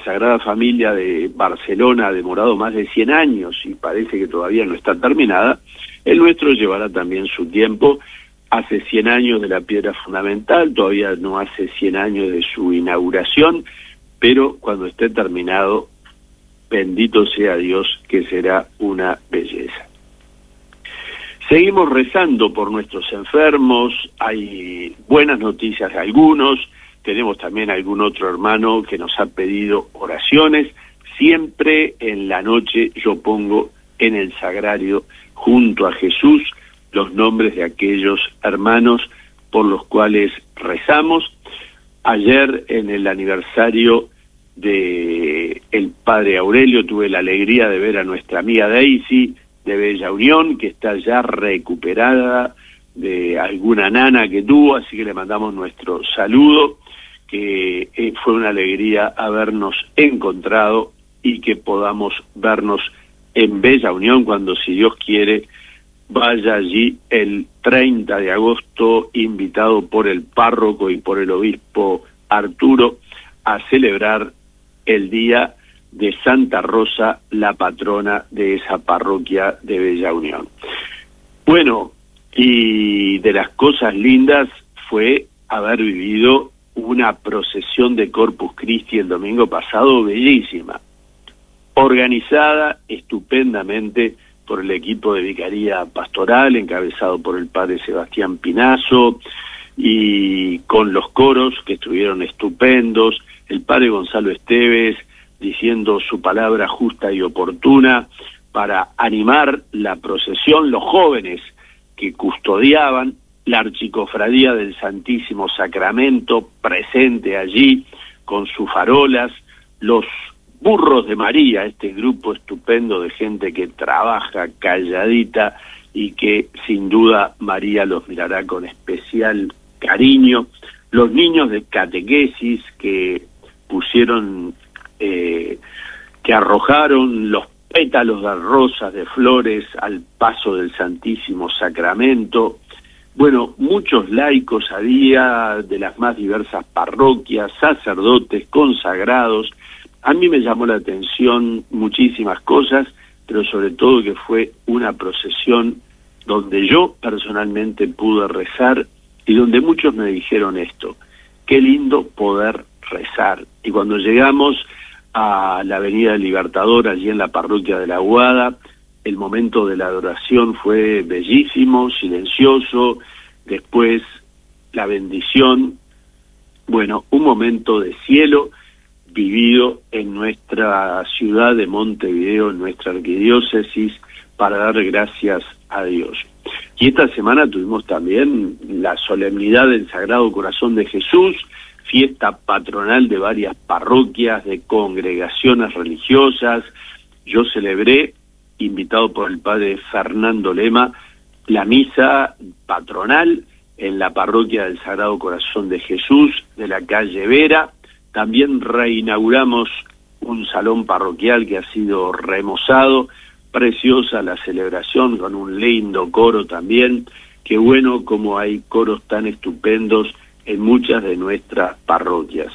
Sagrada Familia de Barcelona ha demorado más de 100 años y parece que todavía no está terminada, el nuestro llevará también su tiempo. Hace 100 años de la piedra fundamental, todavía no hace 100 años de su inauguración, pero cuando esté terminado, bendito sea Dios, que será una belleza. Seguimos rezando por nuestros enfermos, hay buenas noticias de algunos, tenemos también algún otro hermano que nos ha pedido oraciones. Siempre en la noche yo pongo en el sagrario, junto a Jesús, los nombres de aquellos hermanos por los cuales rezamos. Ayer, en el aniversario de el padre Aurelio, tuve la alegría de ver a nuestra amiga Daisy de Bella Unión, que está ya recuperada de alguna nana que tuvo, así que le mandamos nuestro saludo, que fue una alegría habernos encontrado y que podamos vernos en Bella Unión cuando, si Dios quiere, vaya allí el 30 de agosto, invitado por el párroco y por el obispo Arturo, a celebrar el día de Santa Rosa, la patrona de esa parroquia de Bella Unión. Bueno, y de las cosas lindas fue haber vivido una procesión de Corpus Christi el domingo pasado, bellísima, organizada estupendamente por el equipo de Vicaría Pastoral, encabezado por el padre Sebastián Pinazo, y con los coros que estuvieron estupendos, el padre Gonzalo Esteves diciendo su palabra justa y oportuna para animar la procesión, los jóvenes que custodiaban, la Archicofradía del Santísimo Sacramento presente allí con sus farolas, los Burros de María, este grupo estupendo de gente que trabaja calladita y que sin duda María los mirará con especial cariño, los niños de catequesis que pusieron, que arrojaron los pétalos de rosas, de flores al paso del Santísimo Sacramento. Bueno, muchos laicos había de las más diversas parroquias, sacerdotes, consagrados. A mí me llamó la atención muchísimas cosas, pero sobre todo que fue una procesión donde yo personalmente pude rezar y donde muchos me dijeron esto: qué lindo poder rezar. Y cuando llegamos a la Avenida del Libertador, allí en la parroquia de La Aguada, el momento de la adoración fue bellísimo, silencioso, después la bendición, bueno, un momento de cielo vivido en nuestra ciudad de Montevideo, en nuestra arquidiócesis, para dar gracias a Dios. Y esta semana tuvimos también la solemnidad del Sagrado Corazón de Jesús, fiesta patronal de varias parroquias, de congregaciones religiosas. Yo celebré, invitado por el padre Fernando Lema, la misa patronal en la parroquia del Sagrado Corazón de Jesús de la calle Vera. También reinauguramos un salón parroquial que ha sido remozado, preciosa la celebración con un lindo coro también. Qué bueno como hay coros tan estupendos en muchas de nuestras parroquias.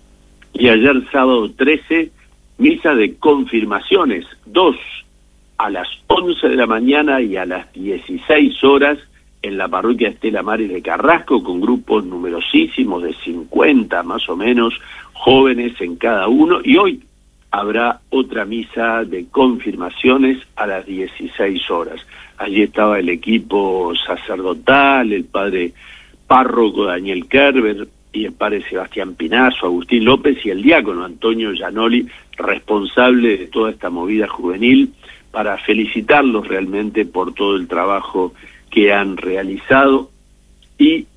Y ayer sábado 13, misa de confirmaciones, 2 a las 11 de la mañana y a las 16 horas en la parroquia Estela Maris de Carrasco, con grupos numerosísimos de 50 más o menos, jóvenes en cada uno, y hoy habrá otra misa de confirmaciones a las 16 horas. Allí estaba el equipo sacerdotal, el padre párroco Daniel Kerber y el padre Sebastián Pinazo, Agustín López y el diácono Antonio Gianoli, responsable de toda esta movida juvenil, para felicitarlos realmente por todo el trabajo que han realizado. Y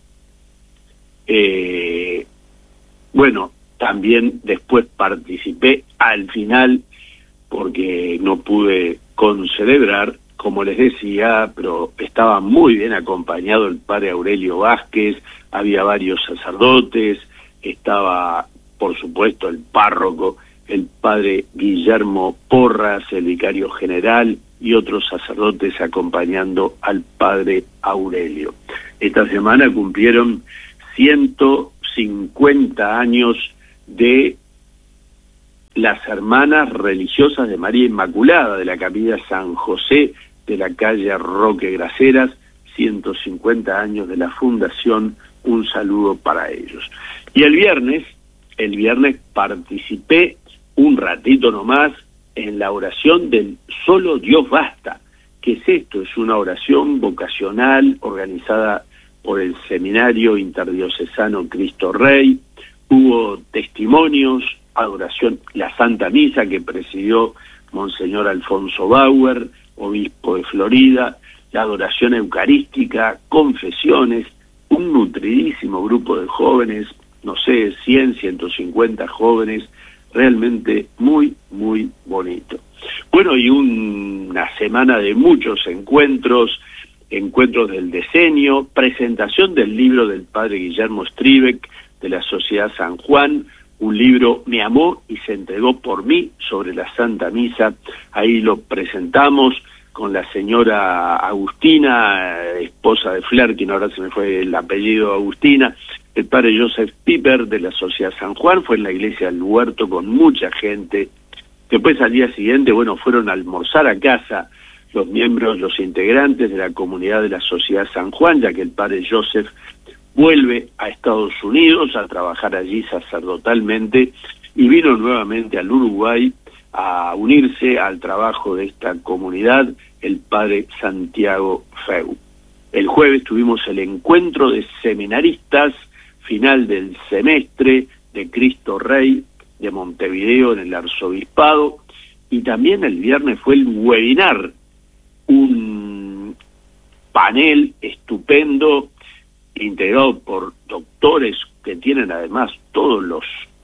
bueno, también después participé al final, porque no pude concelebrar, como les decía, pero estaba muy bien acompañado el padre Aurelio Vázquez, había varios sacerdotes, estaba por supuesto el párroco, el padre Guillermo Porras, el vicario general, y otros sacerdotes acompañando al padre Aurelio. Esta semana cumplieron 150 años de las hermanas religiosas de María Inmaculada de la capilla San José de la calle Roque Graceras, 150 años de la fundación, un saludo para ellos. Y el viernes participé un ratito nomás en la oración del Solo Dios Basta. ¿Qué es esto? Es una oración vocacional organizada por el Seminario Interdiocesano Cristo Rey. Hubo testimonios, adoración, la Santa Misa que presidió Monseñor Alfonso Bauer, obispo de Florida, la adoración eucarística, confesiones, un nutridísimo grupo de jóvenes, no sé, 100, 150 jóvenes, realmente muy, muy bonito. Bueno, y una semana de muchos encuentros del decenio, presentación del libro del padre Guillermo Stribeck de la Sociedad San Juan, un libro Me amó y se entregó por mí sobre la Santa Misa. Ahí lo presentamos con la señora Agustina, esposa de Flerkin, ahora se me fue el apellido, Agustina, el padre Joseph Piper de la Sociedad San Juan, fue en la iglesia del Huerto con mucha gente. Después al día siguiente, fueron a almorzar a casa los miembros, los integrantes de la comunidad de la Sociedad San Juan, ya que el padre Joseph vuelve a Estados Unidos a trabajar allí sacerdotalmente y vino nuevamente al Uruguay a unirse al trabajo de esta comunidad, el padre Santiago Feu. El jueves tuvimos el encuentro de seminaristas, final del semestre de Cristo Rey de Montevideo en el Arzobispado, y también el viernes fue el webinar, un panel estupendo integrado por doctores que tienen además todos los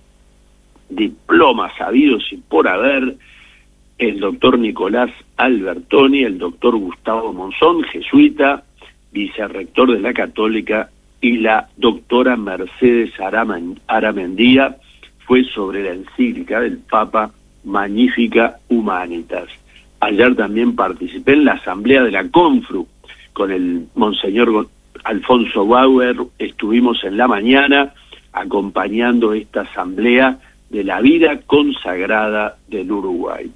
diplomas habidos y por haber, el doctor Nicolás Albertoni, el doctor Gustavo Monzón, jesuita, vicerrector de la Católica, y la doctora Mercedes Aramendía, fue sobre la encíclica del Papa Magnificat Humanitas. Ayer también participé en la asamblea de la Confru con el Monseñor Alfonso Bauer, estuvimos en la mañana acompañando esta asamblea de la vida consagrada del Uruguay.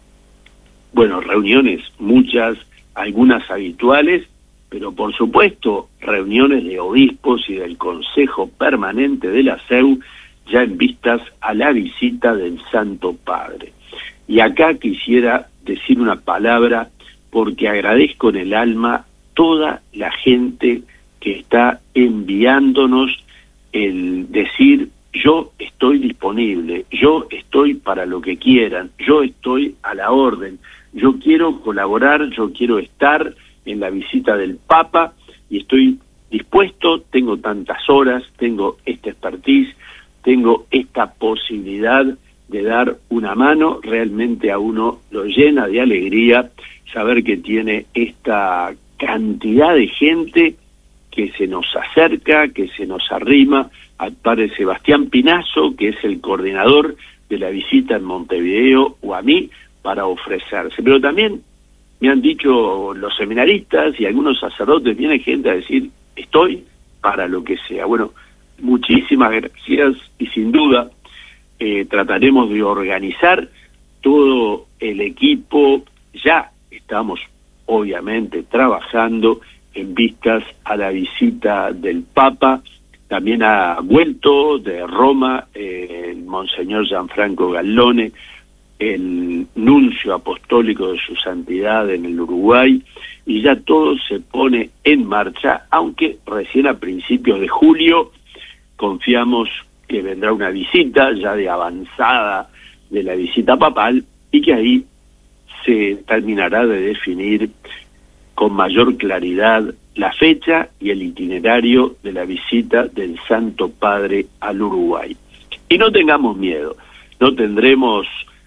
Bueno, reuniones muchas, algunas habituales, pero por supuesto reuniones de obispos y del Consejo Permanente de la SEU, ya en vistas a la visita del Santo Padre. Y acá quisiera decir una palabra porque agradezco en el alma toda la gente que está enviándonos el decir: yo estoy disponible, yo estoy para lo que quieran, yo estoy a la orden, yo quiero colaborar, yo quiero estar en la visita del Papa y estoy dispuesto, tengo tantas horas, tengo esta expertise, tengo esta posibilidad de dar una mano. Realmente a uno lo llena de alegría saber que tiene esta cantidad de gente que se nos acerca, que se nos arrima al padre Sebastián Pinazo, que es el coordinador de la visita en Montevideo, o a mí, para ofrecerse. Pero también me han dicho los seminaristas y algunos sacerdotes, viene gente a decir: estoy para lo que sea. Bueno, muchísimas gracias y sin duda trataremos de organizar todo el equipo. Ya estamos obviamente trabajando en vistas a la visita del Papa. También ha vuelto de Roma el Monseñor Gianfranco Gallone, el nuncio apostólico de su santidad en el Uruguay, y ya todo se pone en marcha, aunque recién a principios de julio confiamos que vendrá una visita ya de avanzada de la visita papal, y que ahí se terminará de definir con mayor claridad la fecha y el itinerario de la visita del Santo Padre al Uruguay. Y no tengamos miedo, no tendremos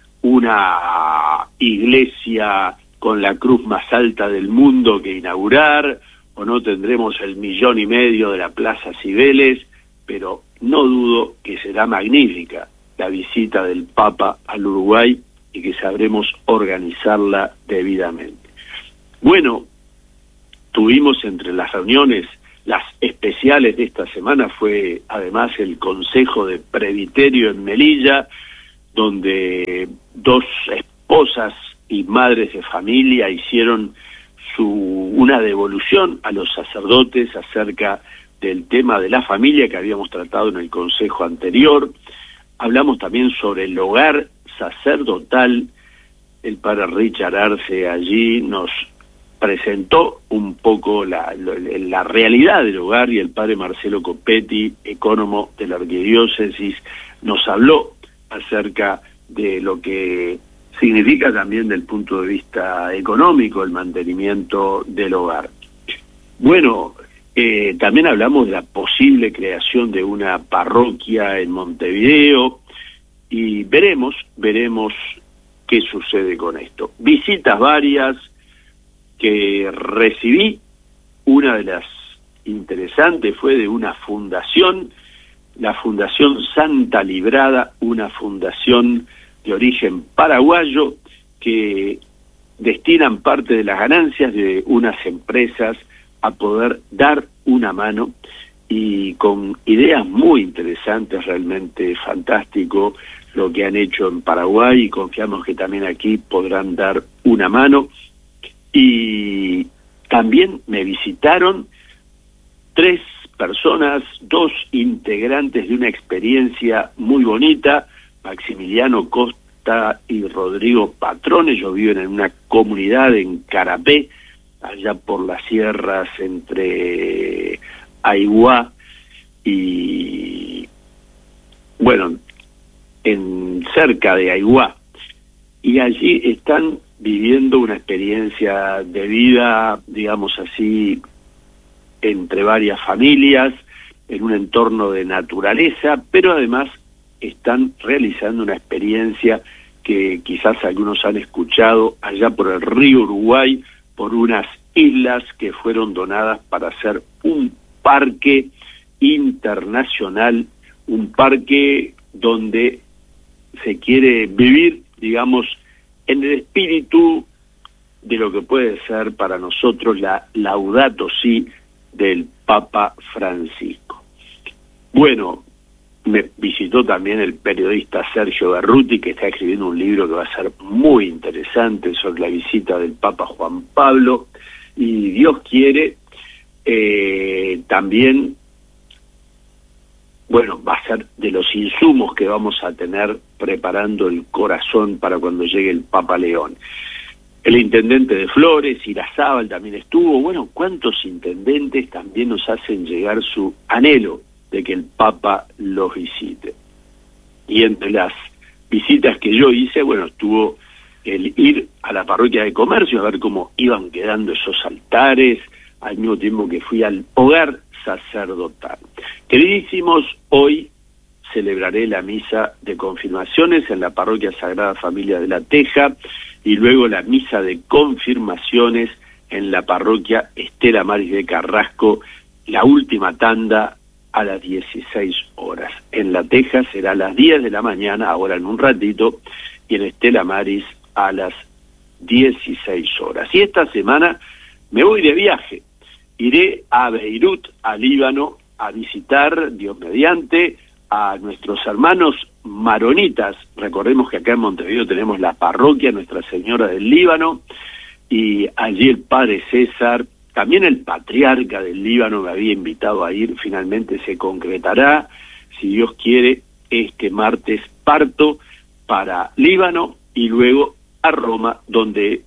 una iglesia con la cruz más alta del mundo que inaugurar, o no tendremos el 1,5 millones de la Plaza Cibeles, pero no dudo que será magnífica la visita del Papa al Uruguay y que sabremos organizarla debidamente. Bueno, tuvimos entre las reuniones, las especiales de esta semana, fue además el Consejo de Presbiterio en Melilla, donde dos esposas y madres de familia hicieron una devolución a los sacerdotes acerca del tema de la familia que habíamos tratado en el consejo anterior. Hablamos también sobre el hogar sacerdotal. El padre Richard Arce allí nos presentó un poco la realidad del hogar, y el padre Marcelo Copetti, ecónomo de la arquidiócesis, nos habló acerca de lo que significa también del punto de vista económico el mantenimiento del hogar. Bueno, también hablamos de la posible creación de una parroquia en Montevideo, y veremos qué sucede con esto. Visitas varias que recibí. Una de las interesantes fue de una fundación, la Fundación Santa Librada, una fundación de origen paraguayo que destinan parte de las ganancias de unas empresas a poder dar una mano, y con ideas muy interesantes, realmente fantástico lo que han hecho en Paraguay, y confiamos que también aquí podrán dar una mano. Y también me visitaron 3 personas, 2 integrantes de una experiencia muy bonita, Maximiliano Costa y Rodrigo Patrón. Ellos viven en una comunidad en Carapé, allá por las sierras entre Aiguá y, bueno, cerca de Aiguá. Y allí están viviendo una experiencia de vida, digamos así, entre varias familias, en un entorno de naturaleza, pero además están realizando una experiencia que quizás algunos han escuchado allá por el río Uruguay, por unas islas que fueron donadas para hacer un parque internacional, un parque donde se quiere vivir, digamos, en el espíritu de lo que puede ser para nosotros la Laudato Si del Papa Francisco. Bueno, me visitó también el periodista Sergio Berruti, que está escribiendo un libro que va a ser muy interesante sobre la visita del Papa Juan Pablo, y Dios quiere, también, bueno, va a ser de los insumos que vamos a tener preparando el corazón para cuando llegue el Papa León. El intendente de Flores, Irazábal, también estuvo. Bueno, ¿cuántos intendentes también nos hacen llegar su anhelo de que el Papa los visite? Y entre las visitas que yo hice, bueno, estuvo el ir a la parroquia de Comercio a ver cómo iban quedando esos altares, al mismo tiempo que fui al hogar sacerdotal. Queridísimos, hoy celebraré la misa de confirmaciones en la parroquia Sagrada Familia de La Teja, y luego la misa de confirmaciones en la parroquia Estela Maris de Carrasco, la última tanda a las 16 horas. En La Teja será a las 10 de la mañana, ahora en un ratito, y en Estela Maris a las 16 horas. Y esta semana me voy de viaje. Iré a Beirut, a Líbano, a visitar, Dios mediante, a nuestros hermanos maronitas. Recordemos que acá en Montevideo tenemos la parroquia Nuestra Señora del Líbano, y allí el padre César, también el patriarca del Líbano, me había invitado a ir. Finalmente se concretará, si Dios quiere. Este martes parto para Líbano y luego a Roma, donde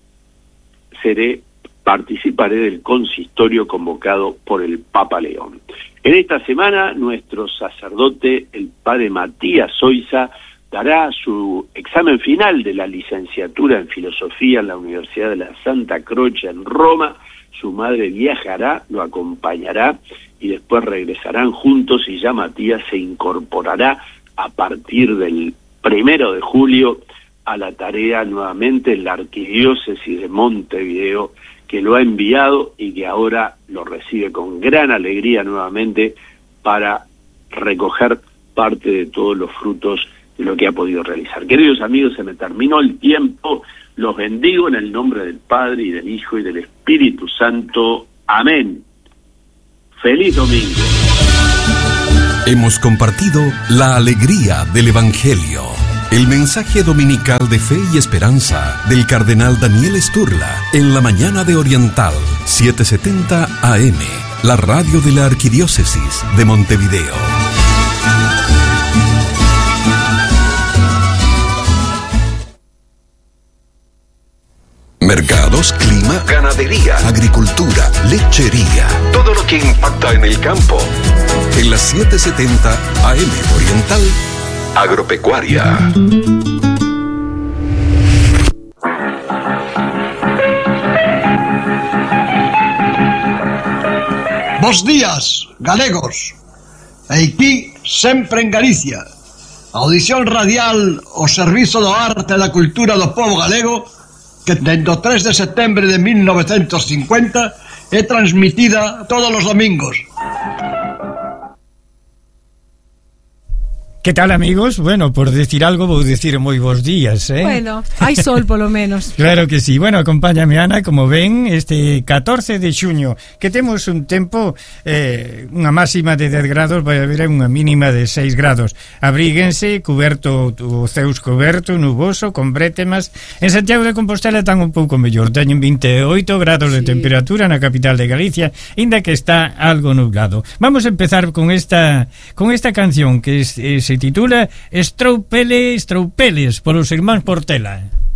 participaré del consistorio convocado por el Papa León. En esta semana, nuestro sacerdote, el padre Matías Soiza, dará su examen final de la licenciatura en Filosofía en la Universidad de la Santa Croce en Roma. Su madre viajará, lo acompañará, y después regresarán juntos, y ya Matías se incorporará a partir del 1 de julio a la tarea nuevamente en la arquidiócesis de Montevideo, que lo ha enviado y que ahora lo recibe con gran alegría nuevamente para recoger parte de todos los frutos de lo que ha podido realizar. Queridos amigos, se me terminó el tiempo. Los bendigo en el nombre del Padre, y del Hijo, y del Espíritu Santo. Amén. ¡Feliz domingo! Hemos compartido la alegría del Evangelio. El mensaje dominical de fe y esperanza del cardenal Daniel Sturla en la mañana de Oriental, 770 AM, la radio de la Arquidiócesis de Montevideo. Mercados, clima, ganadería, agricultura, lechería, todo lo que impacta en el campo. En las 770 AM Oriental, Agropecuaria. Bos días, galegos. Aquí, sempre en Galicia. Audición radial ao servizo do arte e da cultura do povo galego, que dende o 3 de setembro de 1950 é transmitida todos os domingos. ¿Qué tal, amigos? Bueno, por decir algo vou decir moi bons días, ¿eh? Bueno, hai sol polo menos. Claro que sí. Bueno, acompáñame, Ana, como ven, este 14 de xuño, que temos un tempo, unha máxima de 10 grados, vai haber unha mínima de 6 grados. Abríguense, cuberto, o ceus coberto, nuboso, con brétemas. En Santiago de Compostela están un pouco mellor, teñen 28 grados de temperatura na capital de Galicia, inda que está algo nublado. Vamos a empezar con esta canción que se titula Estroupeles polos irmáns Portela.